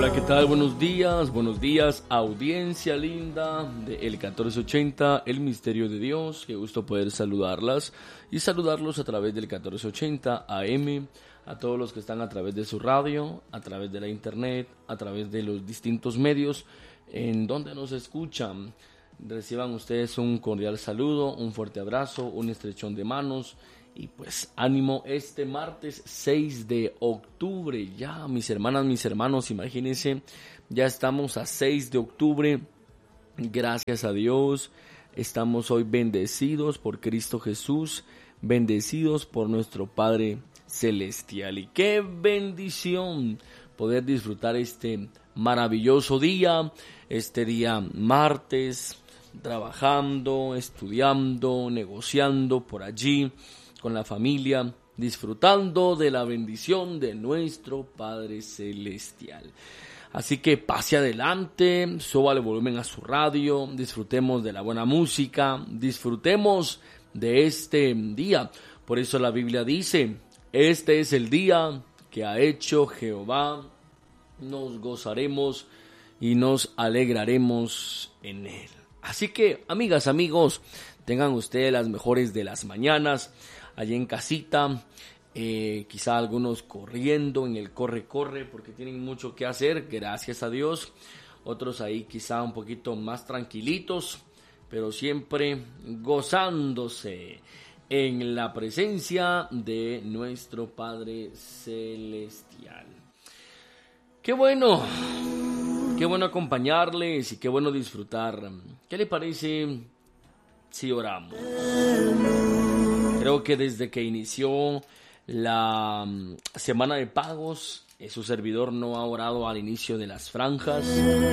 Hola, ¿qué tal? Buenos días, audiencia linda de El 1480, El Misterio de Dios. Qué gusto poder saludarlas y saludarlos a través del 1480 AM, a todos los que están a través de su radio, a través de la internet, a través de los distintos medios en donde nos escuchan. Reciban ustedes un cordial saludo, un fuerte abrazo, un estrechón de manos. Y pues ánimo este martes 6 de octubre, ya mis hermanas, mis hermanos, imagínense, ya estamos a 6 de octubre, gracias a Dios, estamos hoy bendecidos por Cristo Jesús, bendecidos por nuestro Padre Celestial. Y qué bendición poder disfrutar este maravilloso día, este día martes, trabajando, estudiando, negociando por allí, con la familia, disfrutando de la bendición de nuestro Padre Celestial. Así que pase adelante, suba el volumen a su radio, disfrutemos de la buena música, disfrutemos de este día. Por eso la Biblia dice, este es el día que ha hecho Jehová, nos gozaremos y nos alegraremos en él. Así que, amigas, amigos, tengan ustedes las mejores de las mañanas, allí en casita, quizá algunos corriendo en el corre, porque tienen mucho que hacer, gracias a Dios. Otros ahí quizá un poquito más tranquilitos, pero siempre gozándose en la presencia de nuestro Padre Celestial. Qué bueno acompañarles y qué bueno disfrutar. ¿Qué le parece si oramos? Creo que desde que inició la semana de pagos, su servidor no ha orado al inicio de las franjas.